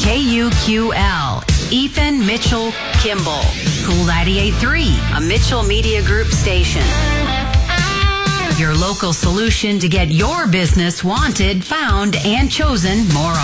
KUQL, Ethan Mitchell Kimball. Cool 98.3, a Mitchell Media Group station. Your local solution to get your business wanted, found, and chosen more